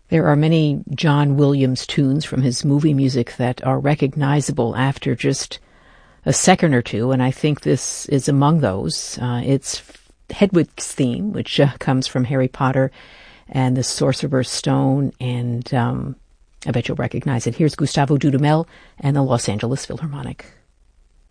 There are many John Williams tunes from his movie music that are recognizable after just a second or two, and I think this is among those. It's Hedwig's theme, which comes from Harry Potter and the Sorcerer's Stone, and I bet you'll recognize it. Here's Gustavo Dudamel and the Los Angeles Philharmonic.